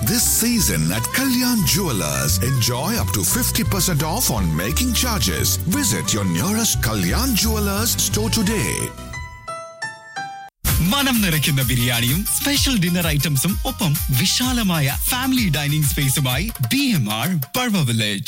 this season at Kalyan Jewellers. Enjoy up to 50% off on making charges. Visit your nearest Kalyan Jewellers store today. മനം നിറയ്ക്കുന്ന ബിരിയാണിയും special dinner ഐറ്റംസും ഒപ്പം വിശാലമായ family dining സ്പേസുമായി BMR Parva Village.